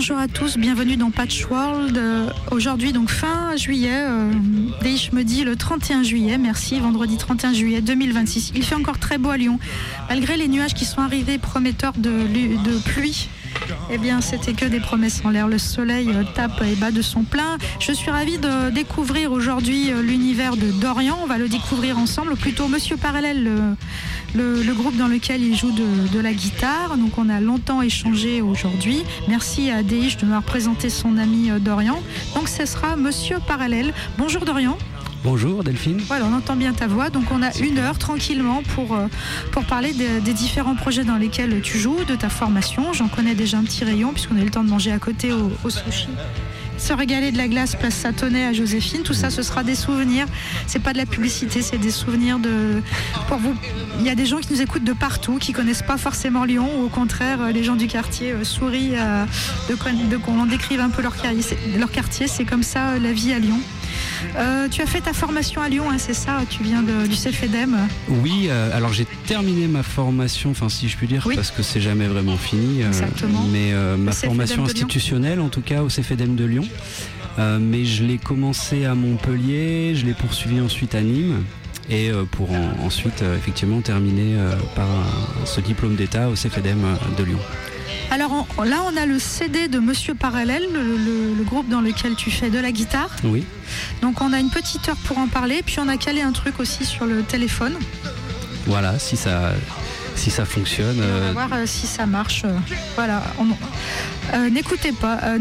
bonjour à tous, bienvenue dans Patchworld. Aujourd'hui, donc fin juillet, Deish me dit le 31 juillet, merci, vendredi 31 juillet 2026. Il fait encore très beau à Lyon, malgré les nuages qui sont arrivés prometteurs de pluie. Eh bien, c'était que des promesses en l'air. Le soleil tape et bat de son plein. Je suis ravie de découvrir aujourd'hui l'univers de Dorian. On va le découvrir ensemble, ou plutôt Monsieur Parallèle, le groupe dans lequel il joue de la guitare. Donc, on a longtemps échangé aujourd'hui. Merci à Deish de m'avoir présenté son ami Dorian. Donc, ce sera Monsieur Parallèle. Bonjour Dorian. Bonjour Delphine. Voilà, on entend bien ta voix. Donc on a une heure tranquillement pour parler des différents projets dans lesquels tu joues, de ta formation. J'en connais déjà un petit rayon puisqu'on a eu le temps de manger à côté au sushi. Se régaler de la glace place Satonnet à Joséphine, tout ça ce sera des souvenirs. C'est pas de la publicité, c'est des souvenirs pour vous. Il y a des gens qui nous écoutent de partout, qui connaissent pas forcément Lyon, ou au contraire les gens du quartier sourient qu'on décrive un peu leur quartier. C'est comme ça la vie à Lyon. Tu as fait ta formation à Lyon, hein, c'est ça? Tu viens du CFEDEM? Oui, alors j'ai terminé ma formation, enfin si je puis dire, oui. Parce que c'est jamais vraiment fini. Exactement. Mais ma CFEDEM formation institutionnelle, en tout cas au CFEDEM de Lyon. Mais je l'ai commencé à Montpellier, je l'ai poursuivi ensuite à Nîmes. Et pour ensuite effectivement terminer par ce diplôme d'État au CFEDEM de Lyon. Alors là, on a le CD de Monsieur Parallèle, le groupe dans lequel tu fais de la guitare. Oui. Donc on a une petite heure pour en parler, puis on a calé un truc aussi sur le téléphone. Voilà, si ça fonctionne. On va voir si ça marche. Voilà. N'écoutez pas,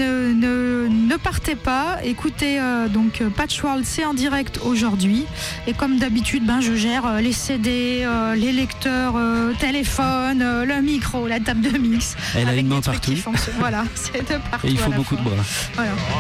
ne partez pas. Écoutez, donc Patchworld, c'est en direct aujourd'hui. Et comme d'habitude, je gère les CD, les lecteurs, téléphone, le micro, la table de mix. Elle a une main partout. Voilà, c'est de partout. Et il faut beaucoup de bras. Voilà.